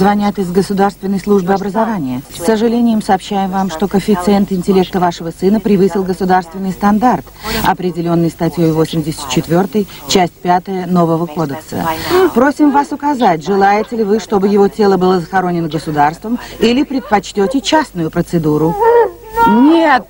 Звонят из Государственной службы образования. С сожалением сообщаем вам, что коэффициент интеллекта вашего сына превысил государственный стандарт, определенный статьей 84, часть 5 нового кодекса. Просим вас указать, желаете ли вы, чтобы его тело было захоронено государством, или предпочтете частную процедуру? Нет!